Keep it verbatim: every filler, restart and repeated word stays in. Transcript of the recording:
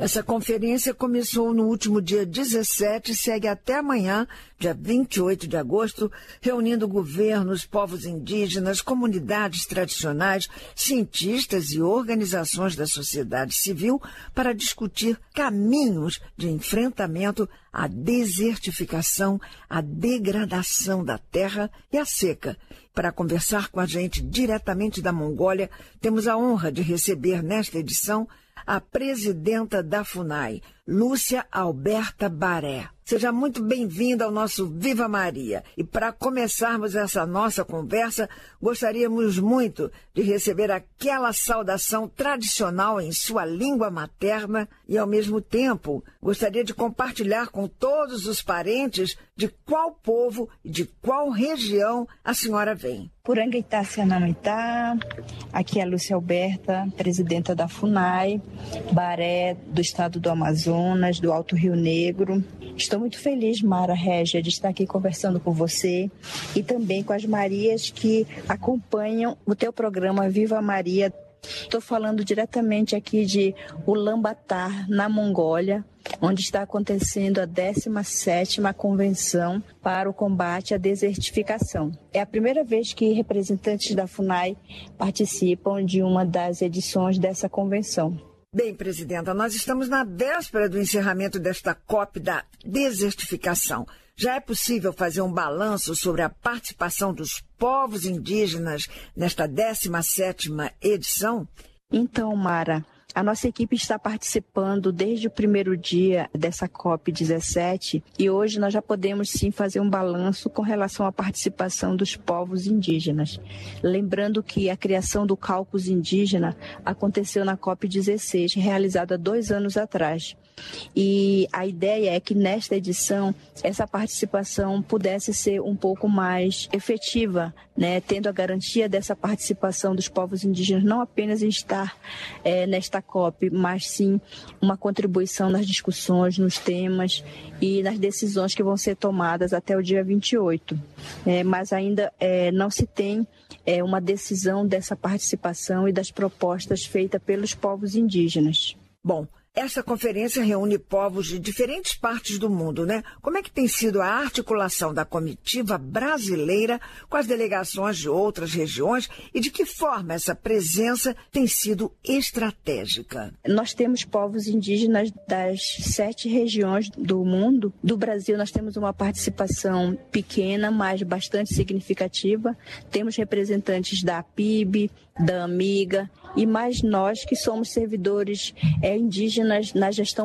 Essa conferência começou no último dia dezessete e segue até amanhã, dia vinte e oito de agosto, reunindo governos, povos indígenas, comunidades tradicionais, cientistas e organizações da sociedade civil para discutir caminhos de enfrentamento à desertificação, à degradação da terra e à seca. Para conversar com a gente diretamente da Mongólia, temos a honra de receber nesta edição a presidenta da FUNAI, Lúcia Alberta Baré. Seja muito bem-vinda ao nosso Viva Maria. E para começarmos essa nossa conversa, gostaríamos muito de receber aquela saudação tradicional em sua língua materna e, ao mesmo tempo, gostaria de compartilhar com todos os parentes de qual povo e de qual região a senhora vem. Purangaitá, Cianamantá, aqui é a Lúcia Alberta, presidenta da FUNAI, Baré, do estado do Amazonas, do Alto Rio Negro. Estou muito feliz, Mara Régia, de estar aqui conversando com você e também com as Marias que acompanham o teu programa Viva Maria. Estou falando diretamente aqui de Ulaanbaatar, na Mongólia, onde está acontecendo a décima sétima Convenção para o Combate à Desertificação. É a primeira vez que representantes da FUNAI participam de uma das edições dessa convenção. Bem, presidenta, nós estamos na véspera do encerramento desta COP da desertificação. Já é possível fazer um balanço sobre a participação dos povos indígenas nesta décima sétima edição? Então, Mara, a nossa equipe está participando desde o primeiro dia dessa COP dezessete e hoje nós já podemos sim fazer um balanço com relação à participação dos povos indígenas. Lembrando que a criação do caucus indígena aconteceu na COP dezesseis, realizada dois anos atrás. E a ideia é que nesta edição essa participação pudesse ser um pouco mais efetiva, né, tendo a garantia dessa participação dos povos indígenas não apenas em estar é, nesta COP, mas sim uma contribuição nas discussões, nos temas e nas decisões que vão ser tomadas até o dia vinte e oito. É, mas ainda é, não se tem é, uma decisão dessa participação e das propostas feitas pelos povos indígenas. Bom, essa conferência reúne povos de diferentes partes do mundo, né? Como é que tem sido a articulação da comitiva brasileira com as delegações de outras regiões e de que forma essa presença tem sido estratégica? Nós temos povos indígenas das sete regiões do mundo. Do Brasil nós temos uma participação pequena, mas bastante significativa. Temos representantes da P I B, da AMIGA e mais nós que somos servidores é, indígenas na gestão